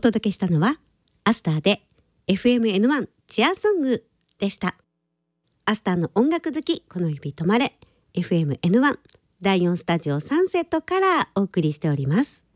届けしたのはアスターで FMN1 チアソングでした。アスターの音楽好き、この指止まれ FMN1 第4スタジオサンセットからお送りしております。